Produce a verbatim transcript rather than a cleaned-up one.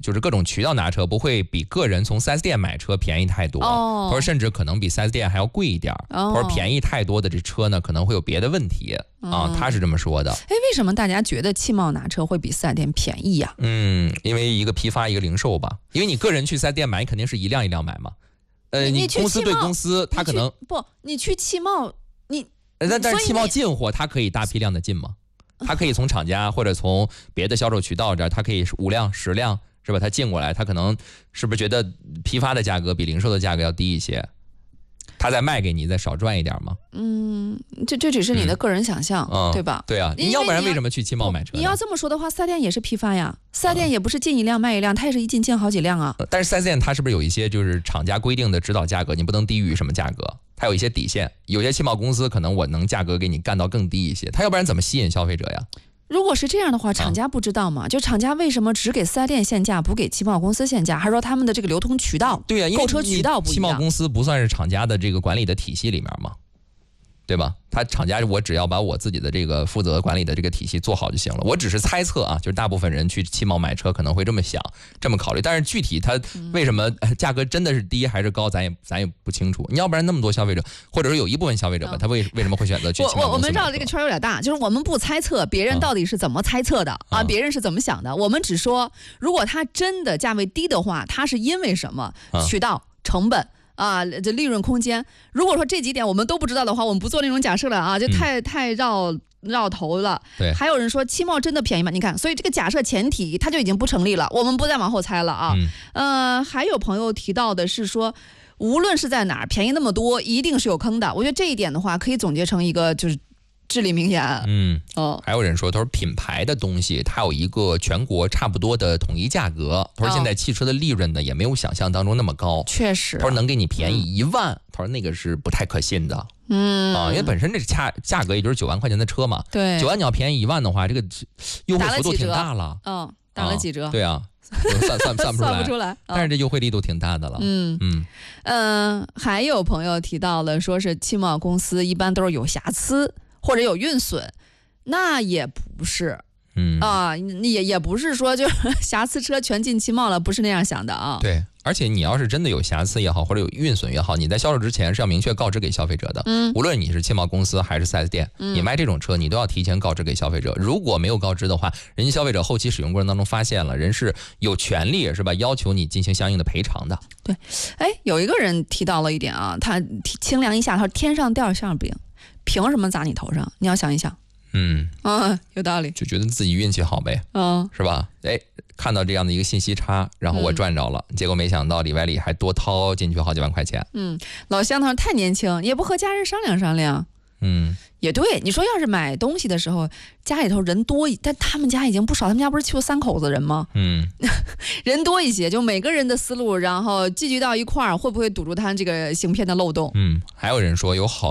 就是各种渠道拿车不会比个人从 四 S 店买车便宜太多， 哦、 他说甚至可能比 四 S 店还要贵一点。 哦、 他说便宜太多的这车呢，可能会有别的问题、哦、啊，他是这么说的。 哎，为什么大家觉得汽贸拿车会比四 S 店便宜呀、啊？ 嗯，因为一个批发，一个零售吧。因为你个人去四 S 店买，你肯定是一辆一辆买嘛。呃， 你公司对公司，他可能不，你去汽贸，你但但是汽贸进货，它可以大批量的进吗？它可以从厂家或者从别的销售渠道这儿，它可以五辆十辆是吧？它进过来，它可能是不是觉得批发的价格比零售的价格要低一些？他再卖给你，再少赚一点吗？ 嗯，这这只是你的个人想象， 嗯、 对吧？ 对啊，你要不然为什么去汽贸买车呢？ 你要这么说的话，四 S 店也是批发呀，四 S 店也不是进一辆卖一辆，它也是一进进好几辆啊。 但是四 S 店它是不是有一些就是厂家规定的指导价格，你不能低于什么价格？它有一些底线，有些汽贸公司可能我能价格给你干到更低一些，它要不然怎么吸引消费者呀？ 如果是这样的话，厂家不知道吗？啊、就厂家为什么只给四 S 店限价，不给汽贸公司限价？还是说他们的这个流通渠道、 对呀、啊， 购车渠道不一样？ 汽贸公司不算是厂家的这个管理的体系里面吗？对吧？他厂家我只要把我自己的这个负责管理的这个体系做好就行了。我只是猜测啊，就是大部分人去汽贸买车可能会这么想、这么考虑，但是具体它为什么价格真的是低还是高，咱也咱也不清楚。你要不然那么多消费者，或者说有一部分消费者吧，他为为什么会选择去汽贸公司买车？ 我我们绕这个圈有点大，就是我们不猜测别人到底是怎么猜测的、嗯、啊，别人是怎么想的，我们只说如果它真的价位低的话，它是因为什么？ 嗯、 渠道、成本。啊，这利润空间，如果说这几点我们都不知道的话，我们不做那种假设了啊，就太、嗯、太绕绕头了。 对， 还有人说汽贸真的便宜吗？你看，所以这个假设前提它就已经不成立了，我们不再往后猜了啊。嗯、呃，还有朋友提到的是说，无论是在哪儿便宜那么多，一定是有坑的。我觉得这一点的话，可以总结成一个就是至理名言。 嗯，哦，还有人说，他说品牌的东西它有一个全国差不多的统一价格。他说现在汽车的利润呢、哦、也没有想象当中那么高。 确实， 他说能给你便宜一万、嗯，他说那个是不太可信的。 嗯啊，因为本身这价价格也就是九万块钱的车嘛。 对， 九万你要便宜一万的话，这个优惠幅度挺大了。 嗯，打了几折？ 啊对啊。算算算不出来， 算不出来， 但是这优惠力度挺大的了。 嗯嗯嗯、呃，还有朋友提到了，说是汽贸公司一般都是有瑕疵或者有运损，那也不是。 嗯啊，也也不是说就是瑕疵车全进汽贸了，不是那样想的啊。 对，而且你要是真的有瑕疵也好，或者有运损也好，你在销售之前是要明确告知给消费者的。 嗯， 无论你是汽贸公司还是 四 S 店， 嗯、 你卖这种车，你都要提前告知给消费者。如果没有告知的话，人家消费者后期使用过程当中发现了，人是有权利是吧？要求你进行相应的赔偿的。 对，哎，有一个人提到了一点啊，他清凉一下，他说天上掉馅饼，凭什么砸你头上？你要想一想。 嗯嗯，有道理， 就觉得自己运气好呗， 嗯， 是吧？哎，看到这样的一个信息差，然后我赚着了，嗯、结果没想到里外里还多掏进去好几万块钱。 嗯，老乡他说太年轻，也不和家人商量商量。 嗯， 也对，你说要是买东西的时候，家里头人多，但他们家已经不少，他们家不是就三口子人吗？ 嗯， 人多一些，就每个人的思路，然后聚集到一块儿，会不会堵住他这个行骗的漏洞？ 嗯，还有人说有好。